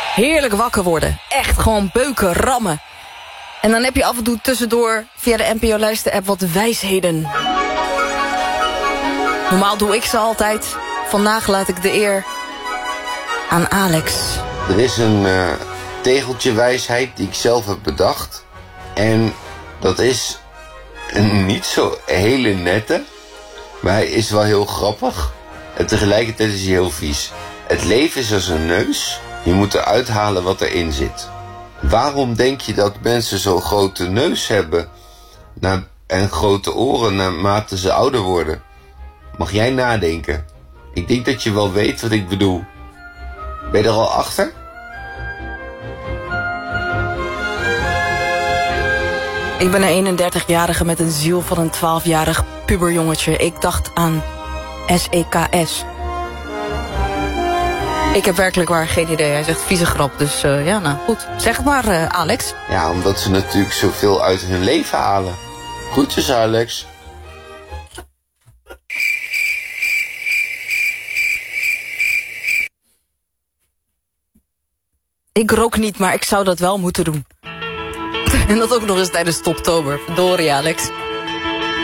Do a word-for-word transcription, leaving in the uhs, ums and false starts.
Heerlijk wakker worden. Echt gewoon beuken, rammen. En dan heb je af en toe tussendoor via de N P O-luister-app wat wijsheden. Normaal doe ik ze altijd. Vandaag laat ik de eer aan Alex. Er is een uh, tegeltje wijsheid die ik zelf heb bedacht. En dat is een niet zo hele nette, maar hij is wel heel grappig. En tegelijkertijd is hij heel vies. Het leven is als een neus. Je moet eruit halen wat erin zit. Waarom denk je dat mensen zo'n grote neus hebben na, en grote oren naarmate ze ouder worden? Mag jij nadenken? Ik denk dat je wel weet wat ik bedoel. Ben je er al achter? Ik ben een eenendertigjarige met een ziel van een twaalfjarig puberjongetje. Ik dacht aan S E K S. Ik heb werkelijk waar geen idee. Hij zegt vieze grap, dus uh, ja, nou goed. Zeg het maar, uh, Alex. Ja, omdat ze natuurlijk zoveel uit hun leven halen. Groetjes, Alex. Ik rook niet, maar ik zou dat wel moeten doen. En dat ook nog eens tijdens Stoptober. Verdorie, Alex.